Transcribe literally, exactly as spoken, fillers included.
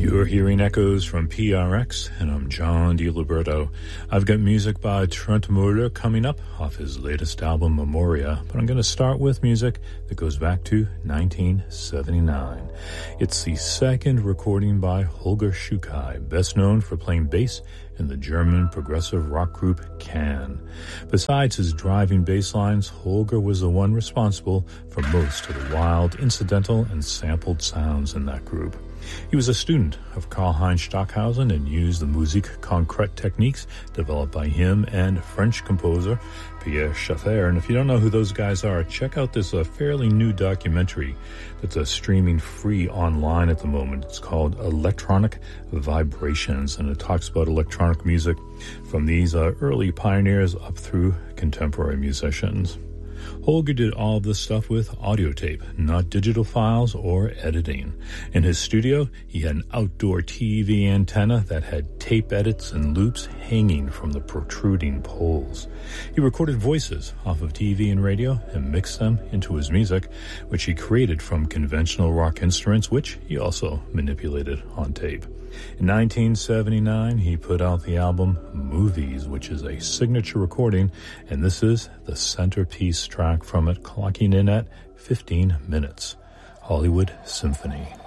You're hearing echoes from P R X, and I'm John DiLiberto. I've got music by Trent Muller coming up off his latest album, Memoria, but I'm going to start with music that goes back to nineteen seventy-nine. It's the second recording by Holger Schukai, best known for playing bass in the German progressive rock group Can. Besides his driving bass lines, Holger was the one responsible for most of the wild, incidental, and sampled sounds in that group. He was a student of Karlheinz Stockhausen and used the musique concrète techniques developed by him and French composer Pierre Schaeffer. And if you don't know who those guys are, check out this uh, fairly new documentary that's uh, streaming free online at the moment. It's called Electronic Vibrations, and it talks about electronic music from these uh, early pioneers up through contemporary musicians. Holger did all of this stuff with audio tape, not digital files or editing. In his studio, he had an outdoor T V antenna that had tape edits and loops hanging from the protruding poles. He recorded voices off of T V and radio and mixed them into his music, which he created from conventional rock instruments, which he also manipulated on tape. In nineteen seventy-nine, he put out the album Movies, which is a signature recording, and this is the centerpiece track from it, clocking in at fifteen minutes, Hollywood Symphony.